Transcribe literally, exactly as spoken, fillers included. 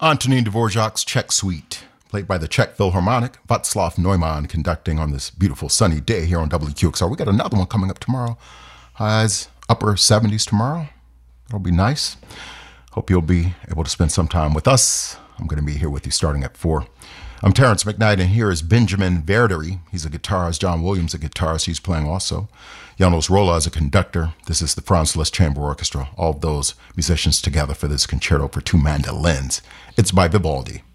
Antonin Dvorak's Czech Suite, played by the Czech Philharmonic, Václav Neumann conducting on this beautiful sunny day here on W Q X R. We got another one coming up tomorrow. Highs upper seventies tomorrow. It'll be nice. Hope you'll be able to spend some time with us. I'm going to be here with you starting at four. I'm Terrence McKnight, and here is Benjamin Verderi. He's a guitarist. John Williams, a guitarist. He's playing also. Janos Rolla is a conductor. This is the Franz Liszt Chamber Orchestra. All of those musicians together for this concerto for two mandolins. It's by Vivaldi.